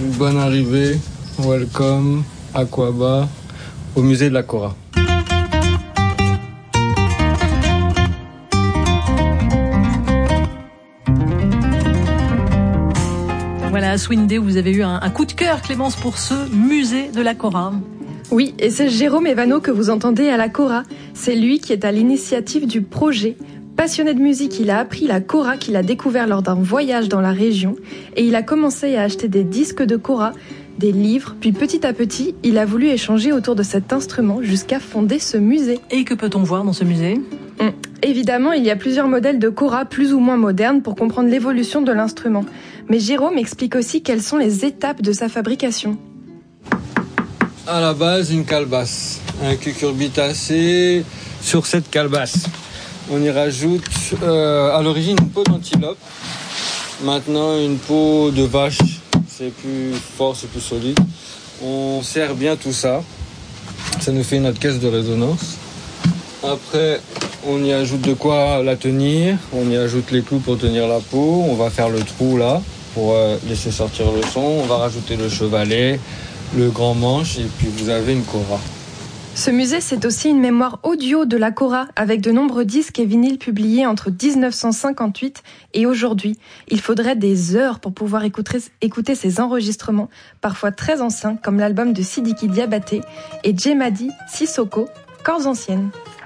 Une bonne arrivée, welcome, Aquaba, au musée de la Kora. Voilà, à Swing Day, vous avez eu un coup de cœur, Clémence, pour ce musée de la Kora. Oui, et c'est Jérôme Evano que vous entendez à la Kora. C'est lui qui est à l'initiative du projet. Passionné de musique, il a appris la Kora qu'il a découvert lors d'un voyage dans la région et il a commencé à acheter des disques de Kora, des livres, puis petit à petit, il a voulu échanger autour de cet instrument jusqu'à fonder ce musée. Et que peut-on voir dans ce musée ? Évidemment, il y a plusieurs modèles de Kora plus ou moins modernes pour comprendre l'évolution de l'instrument. Mais Jérôme explique aussi quelles sont les étapes de sa fabrication. À la base, une calebasse, un cucurbitacé sur cette calebasse. On y rajoute à l'origine une peau d'antilope, maintenant une peau de vache, c'est plus fort, c'est plus solide. On serre bien tout ça, ça nous fait notre caisse de résonance. Après, on y ajoute de quoi la tenir, on y ajoute les clous pour tenir la peau, on va faire le trou là pour laisser sortir le son, on va rajouter le chevalet, le grand manche et puis vous avez une Kora. Ce musée, c'est aussi une mémoire audio de la Kora, avec de nombreux disques et vinyles publiés entre 1958 et aujourd'hui. Il faudrait des heures pour pouvoir écouter ces enregistrements, parfois très anciens, comme l'album de Sidiki Diabaté et Djemadi Sissoko, Corps anciennes.